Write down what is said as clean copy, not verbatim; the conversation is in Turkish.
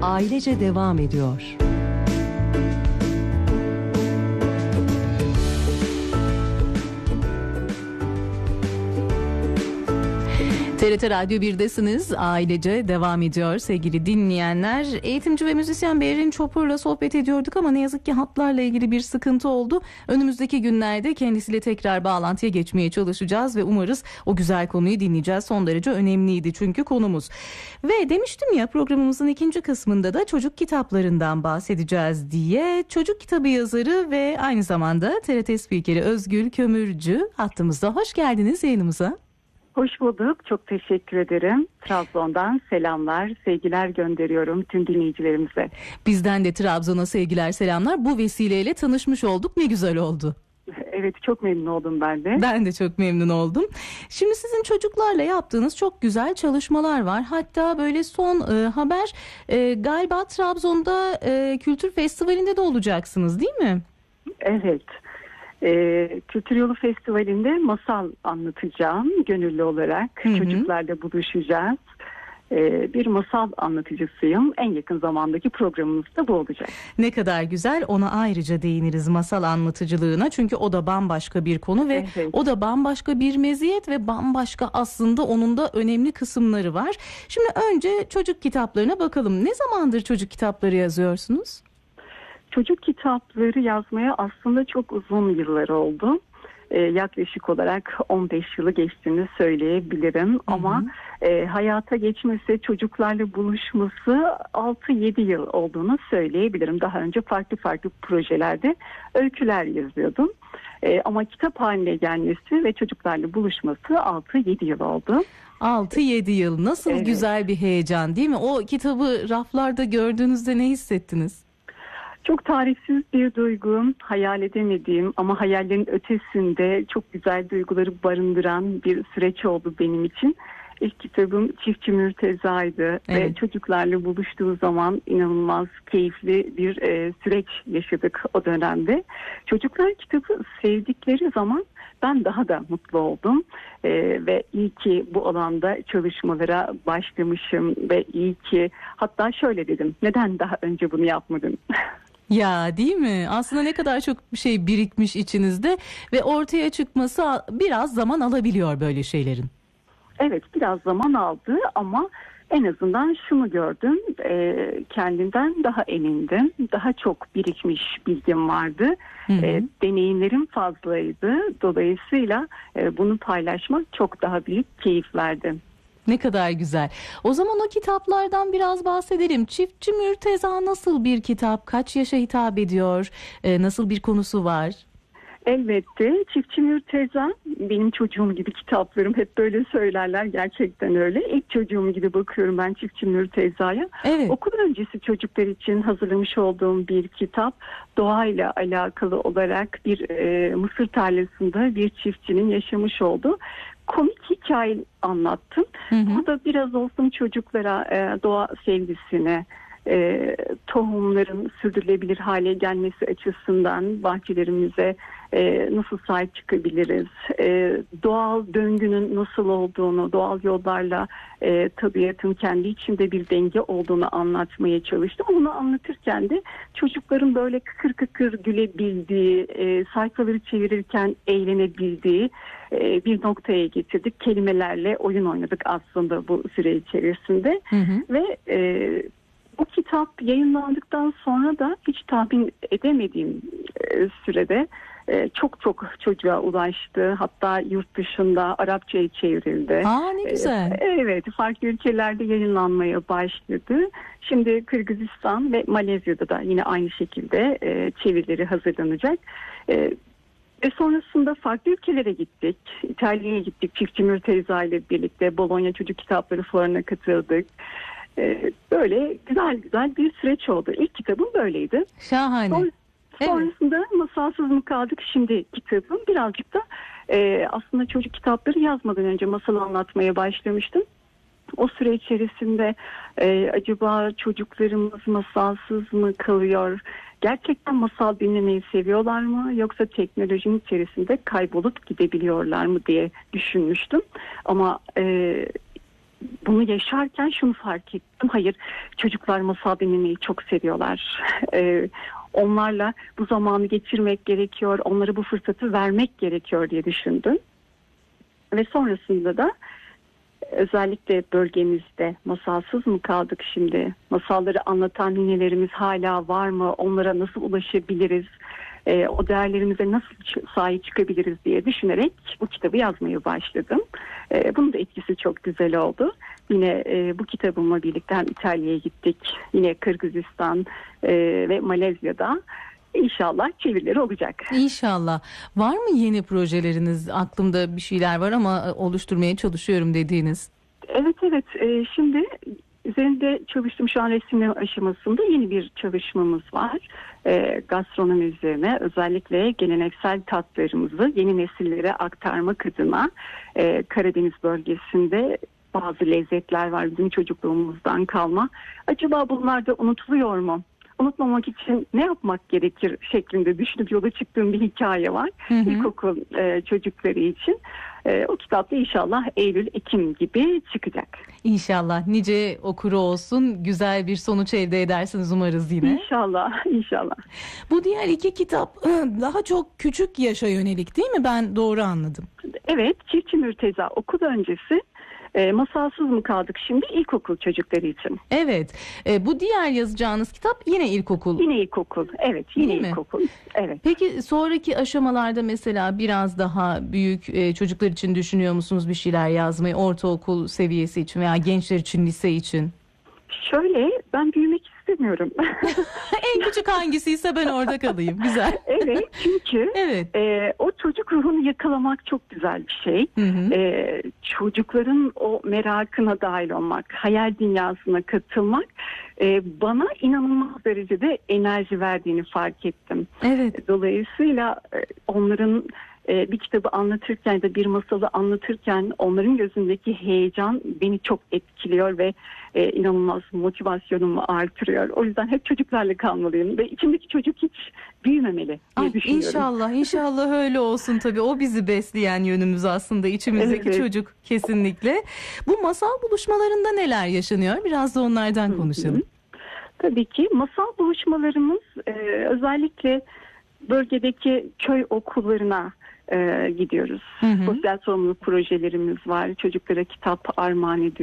ailece devam ediyor. TRT Radyo 1'desiniz. Ailece devam ediyor sevgili dinleyenler. Eğitimci ve müzisyen Berrin Çopur'la sohbet ediyorduk ama ne yazık ki hatlarla ilgili bir sıkıntı oldu. Önümüzdeki günlerde kendisiyle tekrar bağlantıya geçmeye çalışacağız ve umarız o güzel konuyu dinleyeceğiz. Son derece önemliydi çünkü konumuz. Ve demiştim ya, programımızın ikinci kısmında da çocuk kitaplarından bahsedeceğiz diye. Çocuk kitabı yazarı ve aynı zamanda TRT spikeri Özgül Kömürcü hattımızda. Hoş geldiniz yayınımıza. Hoş bulduk. Çok teşekkür ederim. Trabzon'dan selamlar, sevgiler gönderiyorum tüm dinleyicilerimize. Bizden de Trabzon'a sevgiler, selamlar. Bu vesileyle tanışmış olduk. Ne güzel oldu. Evet, çok memnun oldum ben de. Ben de çok memnun oldum. Şimdi sizin çocuklarla yaptığınız çok güzel çalışmalar var. Hatta böyle son haber galiba Trabzon'da Kültür Festivali'nde de olacaksınız, değil mi? Evet. Kültür Yolu Festivali'nde masal anlatacağım gönüllü olarak. Hı-hı. Çocuklarla buluşacağız. Bir masal anlatıcısıyım. En yakın zamandaki programımız da bu olacak. Ne kadar güzel. Ona ayrıca değiniriz, masal anlatıcılığına. Çünkü o da bambaşka bir konu ve evet, o da bambaşka bir meziyet ve bambaşka aslında onun da önemli kısımları var. Şimdi önce çocuk kitaplarına bakalım. Ne zamandır çocuk kitapları yazıyorsunuz? Çocuk kitapları yazmaya aslında çok uzun yıllar oldu. Yaklaşık olarak 15 yılı geçtiğini söyleyebilirim. Hı-hı. Ama hayata geçmesi, çocuklarla buluşması 6-7 yıl olduğunu söyleyebilirim. Daha önce farklı projelerde öyküler yazıyordum. Ama kitap haline gelmesi ve çocuklarla buluşması 6-7 yıl oldu. 6-7 yıl nasıl, evet, güzel bir heyecan değil mi? O kitabı raflarda gördüğünüzde ne hissettiniz? Çok tarifsiz bir duygu, hayal edemediğim ama hayallerin ötesinde çok güzel duyguları barındıran bir süreç oldu benim için. İlk kitabım Çiftçi Mürteza'ydı, evet, ve çocuklarla buluştuğu zaman inanılmaz keyifli bir süreç yaşadık o dönemde. Çocuklar kitabı sevdikleri zaman ben daha da mutlu oldum ve iyi ki bu alanda çalışmalara başlamışım ve iyi ki, hatta şöyle dedim, neden daha önce bunu yapmadım? Ya değil mi? Aslında ne kadar çok bir şey birikmiş içinizde ve ortaya çıkması biraz zaman alabiliyor böyle şeylerin. Evet, biraz zaman aldı ama en azından şunu gördüm, kendimden daha emindim, daha çok birikmiş bilgim vardı, deneyimlerim fazlaydı. Dolayısıyla bunu paylaşmak çok daha büyük keyif verdi. Ne kadar güzel. O zaman o kitaplardan biraz bahsedelim. Çiftçi Mürteza nasıl bir kitap? Kaç yaşa hitap ediyor? Nasıl bir konusu var? Elbette. Çiftçi Mürteza benim çocuğum gibi, kitaplarım hep böyle söylerler. Gerçekten öyle. İlk çocuğum gibi bakıyorum ben Çiftçi Mürteza'ya. Evet. Okul öncesi çocuklar için hazırlamış olduğum bir kitap. Doğayla alakalı olarak bir mısır tarlasında bir çiftçinin yaşamış olduğu komik hikaye anlattım. Bu da biraz olsun çocuklara doğa sevgisine, tohumların sürdürülebilir hale gelmesi açısından bahçelerimize nasıl sahip çıkabiliriz, doğal döngünün nasıl olduğunu, doğal yollarla tabiatın kendi içinde bir denge olduğunu anlatmaya çalıştım. Bunu anlatırken de çocukların böyle kıkır kıkır gülebildiği, sayfaları çevirirken eğlenebildiği bir noktaya getirdik. Kelimelerle oyun oynadık aslında bu süre içerisinde. Ve bu kitap yayınlandıktan sonra da hiç tahmin edemediğim sürede çok çocuğa ulaştı. Hatta yurt dışında Arapçaya çevrildi. Aa, ne güzel. Evet, farklı ülkelerde yayınlanmaya başladı. Şimdi Kırgızistan ve Malezya'da da yine aynı şekilde çevirileri hazırlanacak. Ve sonrasında farklı ülkelere gittik. İtalya'ya gittik. Çiftçi Mürteza ile birlikte Bologna Çocuk Kitapları Fuarı'na katıldık. Böyle güzel bir süreç oldu. İlk kitabım böyleydi. Şahane. Sonrasında evet, Masalsız mı kaldık? Şimdi kitabım birazcık da aslında çocuk kitapları yazmadan önce masal anlatmaya başlamıştım. O süre içerisinde acaba çocuklarımız masalsız mı kalıyor? Gerçekten masal dinlemeyi seviyorlar mı? Yoksa teknolojinin içerisinde kaybolup gidebiliyorlar mı diye düşünmüştüm. Ama bunu yaşarken şunu fark ettim. Hayır, çocuklar masal dinlemeyi çok seviyorlar. Onlarla bu zamanı geçirmek gerekiyor, onlara bu fırsatı vermek gerekiyor diye düşündüm. Ve sonrasında da özellikle bölgemizde masalsız mı kaldık şimdi? Masalları anlatan ninelerimiz hala var mı? Onlara nasıl ulaşabiliriz? O değerlerimize nasıl sahip çıkabiliriz diye düşünerek bu kitabı yazmaya başladım. Bunun da etkisi çok güzel oldu. Yine bu kitabımla birlikte hem İtalya'ya gittik, yine Kırgızistan ve Malezya'da. İnşallah çevirileri olacak. İnşallah. Var mı yeni projeleriniz? Aklımda bir şeyler var ama oluşturmaya çalışıyorum dediğiniz. Evet. Şimdi üzerinde çalıştığım şu an resimleme aşamasında yeni bir çalışmamız var. Gastronomi üzerine, özellikle geleneksel tatlarımızı yeni nesillere aktarmak adına Karadeniz bölgesinde bazı lezzetler var bizim çocukluğumuzdan kalma. Acaba bunlar da unutuluyor mu? Unutmamak için ne yapmak gerekir şeklinde düşünüp yola çıktığım bir hikaye var. İlkokul çocukları için. O kitap da inşallah Eylül-Ekim gibi çıkacak. İnşallah nice okuru olsun, güzel bir sonuç elde edersiniz umarız yine. İnşallah. Bu diğer iki kitap daha çok küçük yaşa yönelik değil mi? Ben doğru anladım. Evet, Çiftçi Mürteza okul öncesi. Masalsız mı kaldık şimdi ilkokul çocukları için. Evet. Bu diğer yazacağınız kitap yine ilkokul. Yine ilkokul. Evet, yine ilkokul. Evet. Peki sonraki aşamalarda mesela biraz daha büyük çocuklar için düşünüyor musunuz bir şeyler yazmayı? Ortaokul seviyesi için veya gençler için, lise için? Şöyle, ben büyümek istemiyorum. En küçük hangisiyse ben orada kalayım. Güzel. Evet, çünkü o çocuk ruhunu yakalamak çok güzel bir şey. Çocukların o merakına dahil olmak, hayal dünyasına katılmak bana inanılmaz derecede enerji verdiğini fark ettim. Evet. Dolayısıyla onların bir kitabı anlatırken ya da bir masalı anlatırken onların gözündeki heyecan beni çok etkiliyor ve inanılmaz motivasyonumu artırıyor. O yüzden hep çocuklarla kalmalıyım ve içimdeki çocuk hiç büyümemeli diye düşünüyorum. İnşallah öyle olsun tabii. O bizi besleyen yönümüz aslında içimizdeki çocuk kesinlikle. Bu masal buluşmalarında neler yaşanıyor? Biraz da onlardan konuşalım. Tabii ki masal buluşmalarımız özellikle bölgedeki köy okullarına gidiyoruz. Sosyal sorumluluk projelerimiz var. Çocuklara kitap armağan ediyoruz.